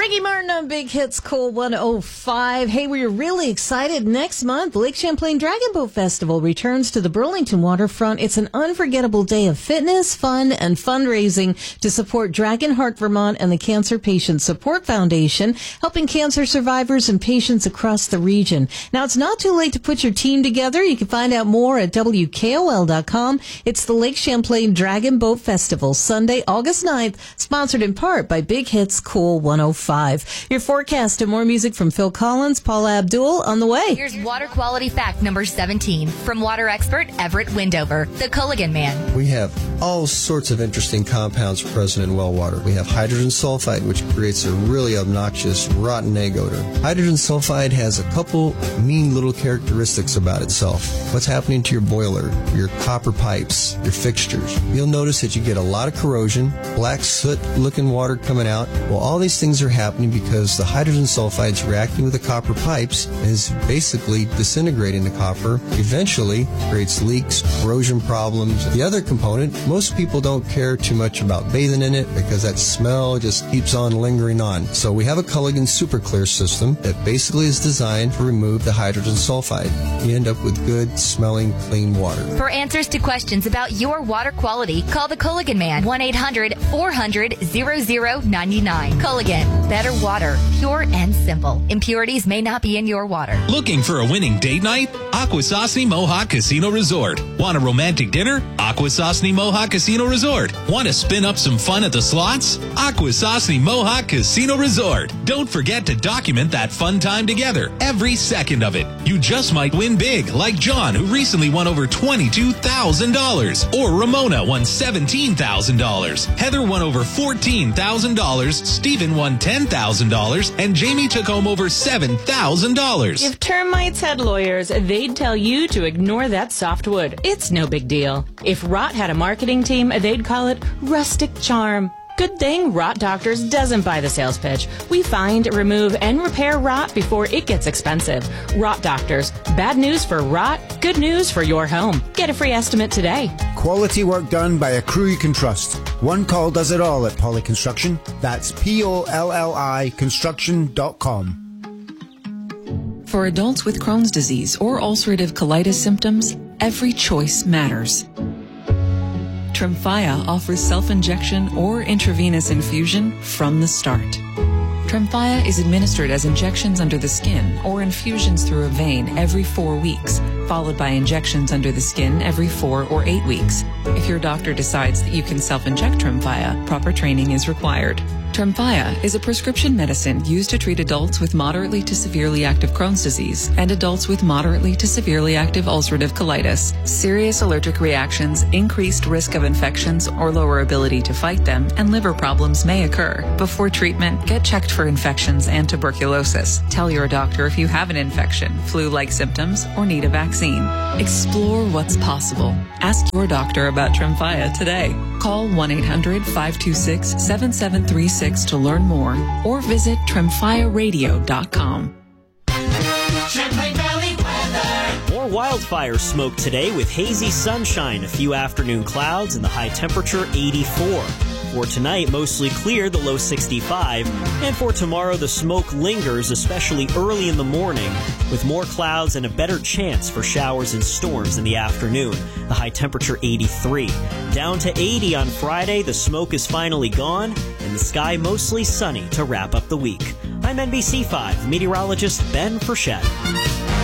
Maggie Martin on Big Hits Cool 105. Hey, we're really excited. Next month, Lake Champlain Dragon Boat Festival returns to the Burlington waterfront. It's an unforgettable day of fitness, fun, and fundraising to support Dragon Heart Vermont and the Cancer Patient Support Foundation, helping cancer survivors and patients across the region. Now, it's not too late to put your team together. You can find out more at WKOL.com. It's the Lake Champlain Dragon Boat Festival, Sunday, August 9th, sponsored in part by Big Hits Cool 105. Your forecast and more music from Phil Collins, Paula Abdul on the way. Here's water quality fact number 17 from water expert Everett Windover, the Culligan Man. We have all sorts of interesting compounds present in well water. We have hydrogen sulfide, which creates a really obnoxious rotten egg odor. Hydrogen sulfide has a couple mean little characteristics about itself. What's happening to your boiler, your copper pipes, your fixtures? You'll notice that you get a lot of corrosion, black soot-looking water coming out. Well, all these things are happening because the hydrogen sulfides reacting with the copper pipes is basically disintegrating the copper. Eventually creates leaks, corrosion problems. The other component, most people don't care too much about bathing in it because that smell just keeps on lingering on. So we have a Culligan Super Clear system that basically is designed to remove the hydrogen sulfide. You end up with good smelling, clean water. For answers to questions about your water quality, call the Culligan Man, 1-800-400-0099. Culligan, better water, pure and simple. Impurities may not be in your water. Looking for a winning date night? Akwesasne Mohawk Casino Resort. Want a romantic dinner? Akwesasne Mohawk Casino Resort. Want to spin up some fun at the slots? Akwesasne Mohawk Casino Resort. Don't forget to document that fun time together, every second of it. You just might win big, like John, who recently won over $22,000. Or Ramona won $17,000. Heather won over $14,000. Stephen won $10,000. And Jamie took home over $7,000. If termites had lawyers, they'd tell you to ignore that softwood. It's no big deal. If rot had a marketing team, they'd call it rustic charm. Good thing Rot Doctors doesn't buy the sales pitch. We find, remove, and repair rot before it gets expensive. Rot Doctors. Bad news for rot, good news for your home. Get a free estimate today. Quality work done by a crew you can trust. One call does it all at Polly Construction. That's POLLI construction.com. For adults with Crohn's disease or ulcerative colitis symptoms, every choice matters. Tremfya offers self-injection or intravenous infusion from the start. Tremfya is administered as injections under the skin or infusions through a vein every 4 weeks, followed by injections under the skin every 4 or 8 weeks. If your doctor decides that you can self-inject Tremfya, proper training is required. Tremfya is a prescription medicine used to treat adults with moderately to severely active Crohn's disease and adults with moderately to severely active ulcerative colitis. Serious allergic reactions, increased risk of infections or lower ability to fight them, and liver problems may occur. Before treatment, get checked for infections and tuberculosis. Tell your doctor if you have an infection, flu-like symptoms, or need a vaccine. Explore what's possible. Ask your doctor about Tremfya today. Call 1-800-526-7736 to learn more or visit tremfyaradio.com. Champlain Valley weather. More wildfire smoke today with hazy sunshine, a few afternoon clouds, and the high temperature 84. For tonight, mostly clear, the low 65. And for tomorrow, the smoke lingers, especially early in the morning, with more clouds and a better chance for showers and storms in the afternoon. The high temperature 83. Down to 80 on Friday, the smoke is finally gone, and the sky mostly sunny to wrap up the week. I'm NBC5 meteorologist Ben Frechette.